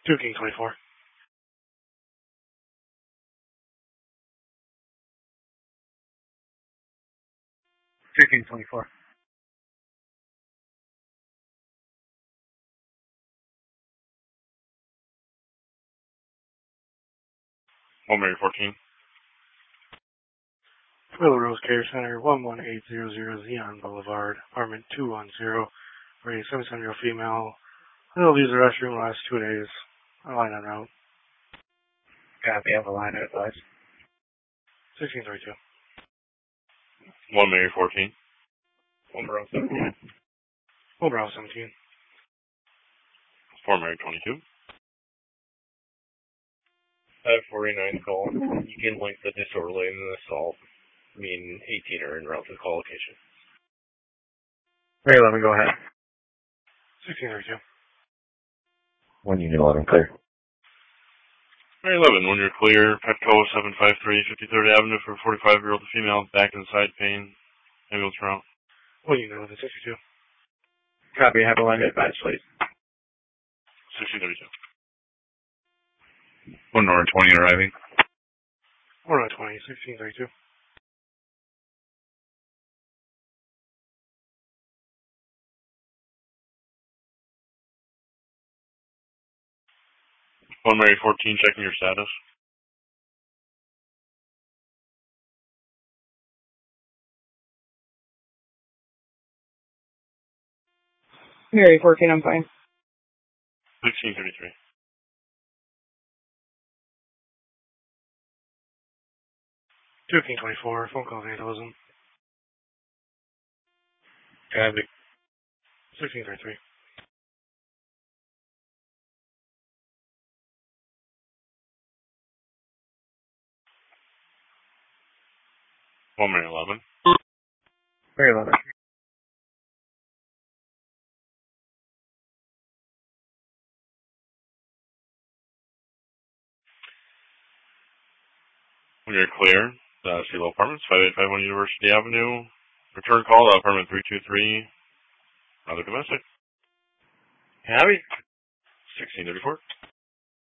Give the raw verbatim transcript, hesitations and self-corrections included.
two King twenty-four. two King twenty-four. one Mary fourteen. Willow Rose Care Center, one one eight zero zero Zeon Boulevard, apartment two one zero, raised seven-year-old female. Will use the restroom last two days. A line on route. Copy, I have a line of advice. sixteen thirty-two. one Mary fourteen. one Bravo seventeen. one Bravo seventeen. four Mary twenty-two. five forty-nine call. You can link the disorderly and the assault. I mean, eighteen are en route to the call location. Mary eleven, go ahead. sixteen thirty-two. one Union eleven, clear. Mary eleven, when you're clear, Petco seven five three fifty-third Avenue for forty-five-year-old female, back and side pain, ambulance route. one Union eleven, sixty-two. Copy, have a line of advice, please. sixteen thirty-two. one North twenty arriving. one North twenty, sixteen thirty-two. one Mary fourteen, checking your status. Mary fourteen, I'm fine. sixteen thirty-three. two King twenty-four, phone call vandalism. Copy. sixteen thirty-three. one Mary eleven. Mary eleven. When you're clear, uh, Sealow Apartments, five eight five one University Avenue. Return call to apartment three two three. Another domestic. Copy. sixteen thirty-four.